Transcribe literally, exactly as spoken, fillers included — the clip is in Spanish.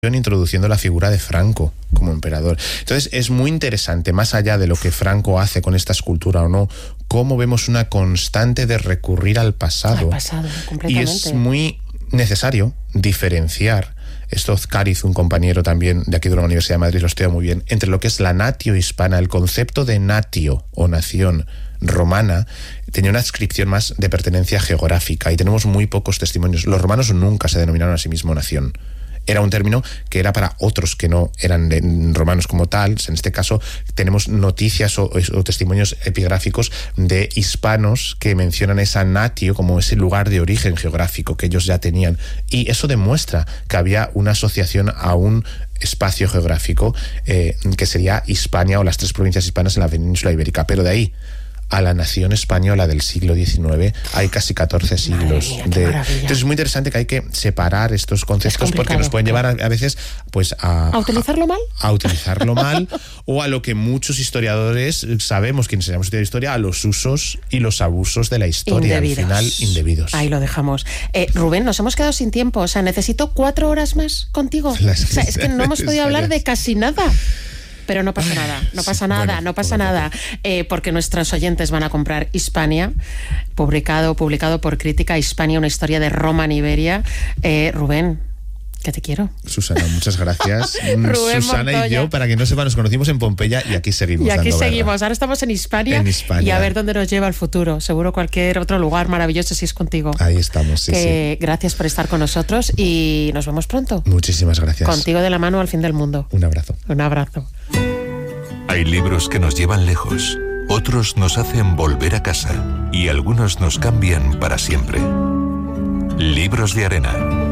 introduciendo la figura de Franco como emperador. Entonces es muy interesante, más allá de lo que Franco hace con esta escultura o no, cómo vemos una constante de recurrir al pasado. Al pasado, completamente. Y es muy necesario diferenciar, esto Cáriz, un compañero también de aquí de la Universidad de Madrid, lo estudia muy bien, entre lo que es la natio hispana, el concepto de natio o nación romana, tenía una adscripción más de pertenencia geográfica y tenemos muy pocos testimonios. Los romanos nunca se denominaron a sí mismos nación. Era un término que era para otros que no eran de, romanos como tal. En este caso tenemos noticias o, o testimonios epigráficos de hispanos que mencionan esa natio como ese lugar de origen geográfico que ellos ya tenían. Y eso demuestra que había una asociación a un espacio geográfico eh, que sería Hispania o las tres provincias hispanas en la península ibérica. Pero de ahí a la nación española del siglo diecinueve hay casi catorce siglos. Mía, de... Entonces es muy interesante que hay que separar estos conceptos porque nos pueden llevar a, a veces pues a... ¿A utilizarlo mal? A, a utilizarlo mal o a lo que muchos historiadores sabemos, quienes enseñamos historia de historia, a los usos y los abusos de la historia. Indebidos. Al final, indebidos. Ahí lo dejamos. Eh, Rubén, nos hemos quedado sin tiempo. O sea, necesito cuatro horas más contigo. Las... O sea, es que no hemos podido hablar de casi nada. Pero no pasa nada, no pasa nada, bueno, no pasa nada, eh, porque nuestros oyentes van a comprar Hispania, publicado, publicado por Crítica, Hispania, una historia de Roma en Iberia. Eh, Rubén, que te quiero. Susana, muchas gracias. Rubén Susana Montoya. y yo, para que no sepa, nos conocimos en Pompeya y aquí seguimos. Y aquí dando seguimos, verdad. ahora estamos en Hispania, en Hispania y a ver dónde nos lleva el futuro. Seguro cualquier otro lugar maravilloso si es contigo. Ahí estamos, sí, que, sí. Gracias por estar con nosotros y nos vemos pronto. Muchísimas gracias. Contigo de la mano al fin del mundo. Un abrazo. Un abrazo. Hay libros que nos llevan lejos, otros nos hacen volver a casa y algunos nos cambian para siempre. Libros de Arena.